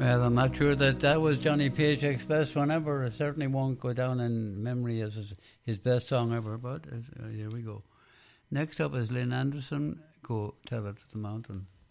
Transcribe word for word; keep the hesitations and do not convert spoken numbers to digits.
Well, I'm not sure that that was Johnny Paycheck's best one ever. It certainly won't go down in memory as his, his best song ever, but uh, here we go. Next up is Lynn Anderson, Go Tell It to the Mountain.